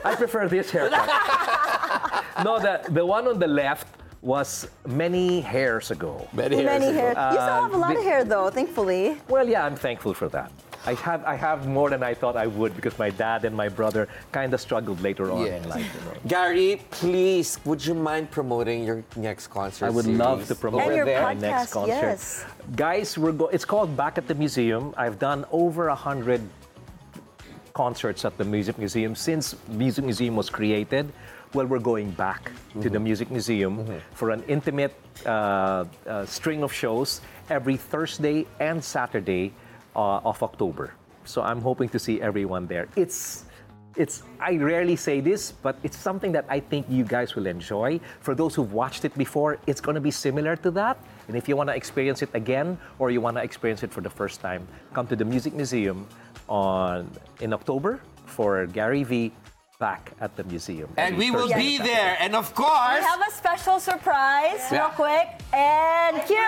I prefer this haircut. No, the one on the left was many hairs ago. Many hair. You still have a lot of hair, though, thankfully. Well, yeah, I'm thankful for that. I have more than I thought I would because my dad and my brother kind of struggled later on in life. You know. Gary, please, would you mind promoting your next concert I would series? love to promote And your my podcast, next concert. yes. Guys, it's called Back at the Museum. I've done over 100 concerts at the Music Museum since Music Museum was created. Well, we're going back to the Music Museum for an intimate string of shows every Thursday and Saturday of October. So I'm hoping to see everyone there. I rarely say this, but it's something that I think you guys will enjoy. For those who've watched it before, it's going to be similar to that. And if you want to experience it again, or you want to experience it for the first time, come to the Music Museum in October for Gary V. Back at the museum. And we will be there. And of We course... have a special surprise, real quick. And cue.